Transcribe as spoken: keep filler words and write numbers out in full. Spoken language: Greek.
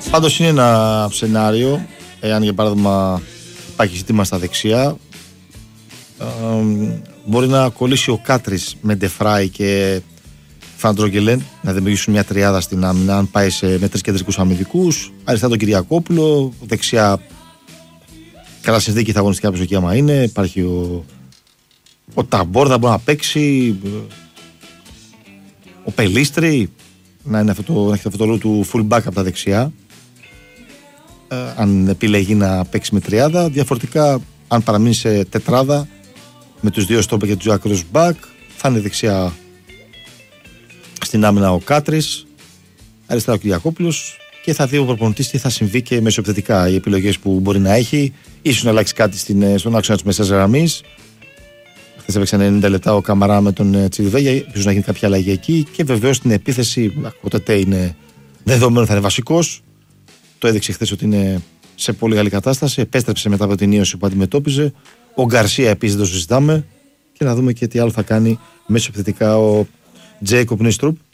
Πάντως είναι ένα σενάριο, εάν για παράδειγμα υπάρχει ζήτημα στα δεξιά, ε, μπορεί να κολλήσει ο Κάτρις με Ντεφράι και Φαντρόγκελεν, να δημιουργήσουν μια τριάδα στην άμυνα, αν πάει σε, με τρεις κεντρικούς αμυντικούς. Αριστερά τον Κυριακόπουλο, δεξιά καλά συνθήκη θα αγωνιστικά προσοχή άμα είναι. Υπάρχει ο, ο Ταμπόρ, θα μπορεί να παίξει, ο Πελίστρη, να, είναι αυτό το, να έχει αυτό το ρόλο του full back από τα δεξιά, ε, αν επιλεγεί να παίξει με τριάδα. Διαφορετικά, αν παραμείνει σε τετράδα με τους δύο στόπερ και τους άκρους back, θα είναι δεξιά στην άμυνα ο Κάτρις, αριστερά ο Κυριακόπουλος, και θα δει ο προπονητής τι θα συμβεί και μεσοεπιθετικά, οι επιλογές που μπορεί να έχει. Ίσως να αλλάξει κάτι στην, στον άξονα της μεσαίας γραμμής. Χθες έπαιξαν ενενήντα λεπτά ο Καμαρά με τον Τσιδιβέγια, ίσως να γίνει κάποια αλλαγή εκεί. Και βεβαίως στην επίθεση, ο Τετέ είναι δεδομένο, θα είναι βασικός. Το έδειξε χθες ότι είναι σε πολύ καλή κατάσταση. Επέστρεψε μετά από την ίωση που αντιμετώπιζε. Ο Γκαρσία επίσης δεν το συζητάμε. Και να δούμε και τι άλλο θα κάνει μεσοεπιθετικά ο Τζέικοπ Νίστρουπ.